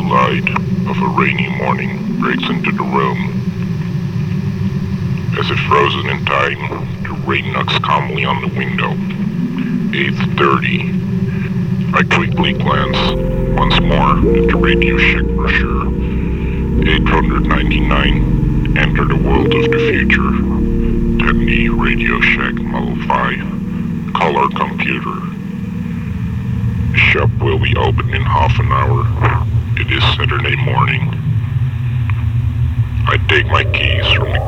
light of a rainy morning breaks into the room. As if frozen in time, the rain knocks calmly on the window. 8:30. I quickly glance once more at the Radio Shack brochure. 899. Enter the world of the future. 10D Radio Shack Model 5. Color computer. The shop will be open in half an hour. It is Saturday morning. I take my keys from the